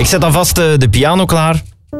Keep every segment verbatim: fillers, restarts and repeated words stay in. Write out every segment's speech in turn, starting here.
Ik zet alvast uh, de piano klaar.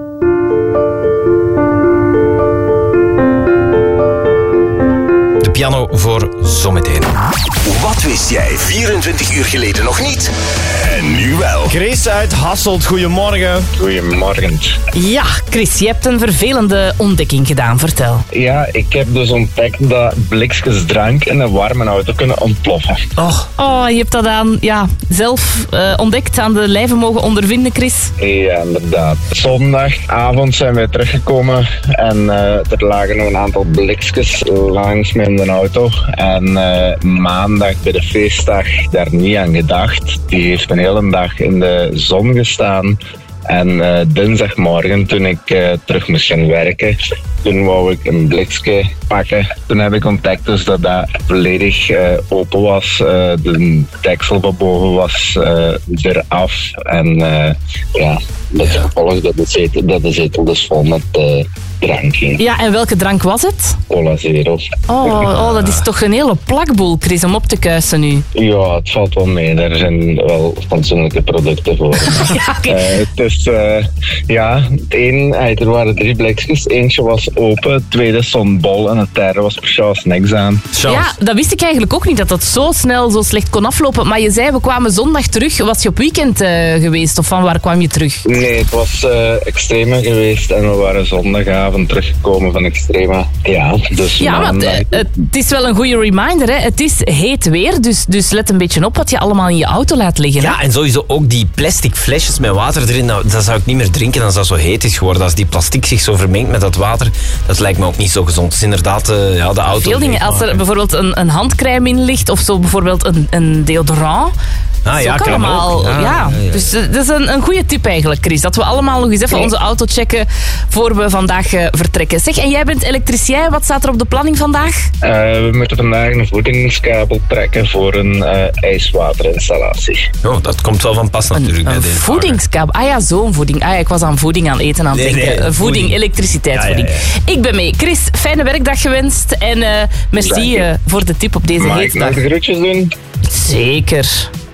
De piano voor zometeen. Wat wist jij vierentwintig uur geleden nog niet? En nu wel. Chris uit Hasselt, goedemorgen. Goedemorgen. Ja, Chris, je hebt een vervelende ontdekking gedaan. Vertel. Ja, ik heb dus ontdekt dat blikjes drank in een warme auto kunnen ontploffen. Oh, oh je hebt dat aan, ja, zelf uh, ontdekt, aan de lijve mogen ondervinden, Chris. Ja, inderdaad. Zondagavond zijn wij teruggekomen en uh, er lagen nog een aantal blikjes langs met de auto. En uh, maandag bij de feestdag daar niet aan gedacht. Die heeft een hele dag in de zon gestaan. En uh, dinsdagmorgen, toen ik uh, terug moest gaan werken, toen wou ik een blikje pakken. Toen heb ik ontdekt dus dat dat volledig uh, open was. Uh, de deksel van boven was uh, eraf. En uh, ja, dat is gevolg dat de zetel, dat de zetel dus vol met uh, drank ging. Ja, en welke drank was het? Cola Zero. Oh, oh, dat is toch een hele plakboel, Chris, om op te kuisen nu. Ja, het valt wel mee. Daar zijn wel fatsoenlijke producten voor. Ja, okay. uh, het is, uh, ja, het een, er waren drie blikjes. Eentje was open, het tweede stond bol en het derde was speciaal snacks aan. Chance. Ja, dat wist ik eigenlijk ook niet, dat dat zo snel, zo slecht kon aflopen. Maar je zei, we kwamen zondag terug. Was je op weekend uh, geweest of van waar kwam je terug? Nee, het was uh, Extrema geweest en we waren zondagavond teruggekomen van Extrema. Ja, dus Ja, maar maandag... het, het is wel een goede reminder, hè. Het is heet weer, dus, dus let een beetje op wat je allemaal in je auto laat liggen. Hè? Ja, en sowieso ook die plastic flesjes met water erin, nou, dat zou ik niet meer drinken als dat zo heet is geworden. Als die plastic zich zo vermengt met dat water, dat lijkt me ook niet zo gezond. Het is inderdaad uh, ja, de auto... Veel dingen, als er bijvoorbeeld een, een handcrème in ligt, of zo bijvoorbeeld een, een deodorant... Ah, ja, ook kan allemaal. ook. Ja, ja. ja, ja. Dus uh, dat is een, een goede tip eigenlijk, Chris. Dat we allemaal nog eens even onze auto checken voor we vandaag uh, vertrekken. Zeg, en jij bent elektricien. Wat staat er op de planning vandaag? Uh, we moeten vandaag een voedingskabel trekken voor een uh, ijswaterinstallatie. Oh, dat komt wel van pas natuurlijk. Een, bij een deze voedingskabel. Ah ja, zo'n voeding. Ah ja, ik was aan voeding aan eten aan het Nee, denken. nee, Uh, voeding, voeding. elektriciteitsvoeding. Ja, ja, Ik ben mee. Chris, fijne werkdag gewenst. En uh, merci uh, voor de tip op deze Mag ik heetdag. nog de groetjes doen? Zeker.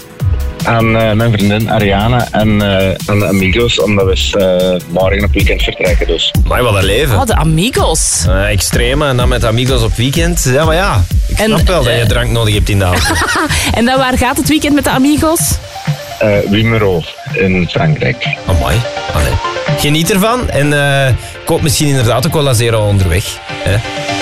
Aan uh, mijn vriendin Ariana en uh, aan de amigos, omdat we uh, morgen op weekend vertrekken. Dus. Maar wat een leven. Oh, de amigos. Uh, extreme en dan met amigos op weekend. Ja, maar ja, ik En, snap wel dat je uh, drank nodig hebt in de auto. En dan waar gaat het weekend met de amigos? Uh, Wimero in Frankrijk. Amai. Allee. Geniet ervan en uh, koop misschien inderdaad een Cola Zero onderweg. Hè?